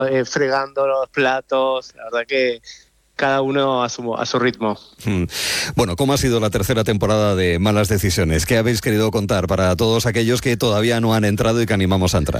fregando los platos, la verdad que cada uno a su ritmo. Bueno, ¿cómo ha sido la tercera temporada de Malas Decisiones? ¿Qué habéis querido contar para todos aquellos que todavía no han entrado y que animamos a entrar?